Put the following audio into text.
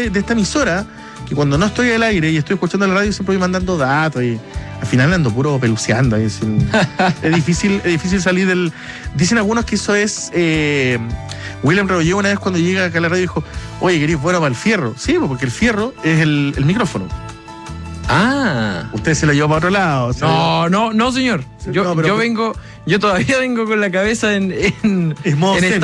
de esta emisora, que cuando no estoy al aire y estoy escuchando la radio siempre voy mandando datos y al final ando puro peluceando. Es difícil salir del... Dicen algunos que eso es... William Rebolledo una vez cuando llega acá a la radio dijo, oye, ¿querés bueno para el fierro? Sí, porque el fierro es el micrófono. Usted se lo llevó para otro lado. No, señor. Yo todavía vengo con la cabeza en modo